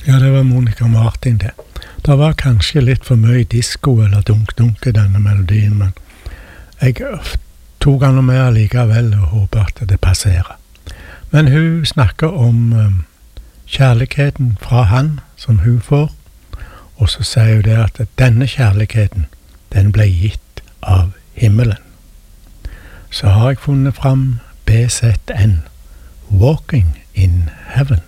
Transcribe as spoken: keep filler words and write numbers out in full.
Ja, det var Monica Martin det. Det var kanskje litt for mye disco eller dunk-dunk i denne melodien, men jeg tok han med allikevel og håper at det passerer. Men hun snakker om um, kjærligheten fra han som hun får, og så sier hun det at denne kjærligheten, den ble gitt av himmelen. Så har jeg funnet fram B Z N, Walking in Heaven.